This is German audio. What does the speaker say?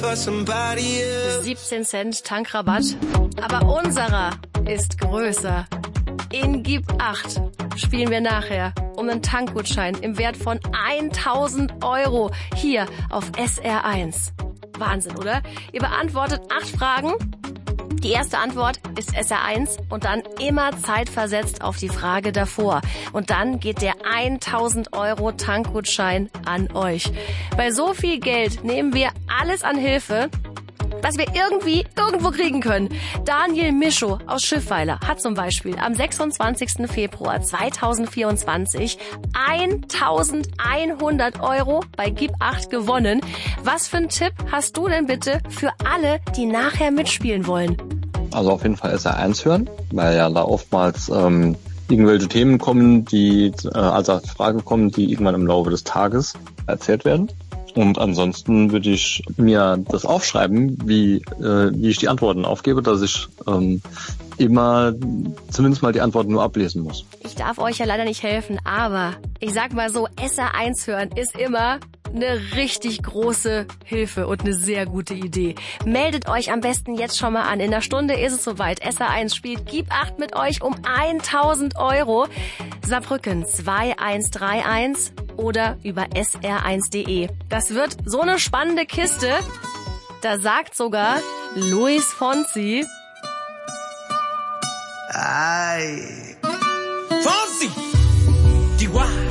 17 Cent Tankrabatt, aber unserer ist größer. In Gib 8 spielen wir nachher um einen Tankgutschein im Wert von 1.000 € hier auf SR1. Wahnsinn, oder? Ihr beantwortet 8 Fragen. Die erste Antwort ist SR1 und dann immer zeitversetzt auf die Frage davor. Und dann geht der 1.000 € Tankgutschein an euch. Bei so viel Geld nehmen wir alles an Hilfe, was wir irgendwo kriegen können. Daniel Mischow aus Schiffweiler hat zum Beispiel am 26. Februar 2024 1.100 € bei Gib 8 gewonnen. Was für einen Tipp hast du denn bitte für alle, die nachher mitspielen wollen? Also auf jeden Fall SR1 hören, weil ja da oftmals irgendwelche Themen kommen, die als Frage kommen, die irgendwann im Laufe des Tages erzählt werden. Und ansonsten würde ich mir das aufschreiben, wie ich die Antworten aufgebe, dass ich immer zumindest mal die Antworten nur ablesen muss. Ich darf euch ja leider nicht helfen, aber ich sag mal so, SR1 hören ist immer eine richtig große Hilfe und eine sehr gute Idee. Meldet euch am besten jetzt schon mal an. In einer Stunde ist es soweit. SR1 spielt Gib 8 mit euch um 1.000 €. Saarbrücken 2131 oder über sr1.de. Das wird so eine spannende Kiste. Da sagt sogar Luis Fonsi: Ay, Fonsi, Chihuahua.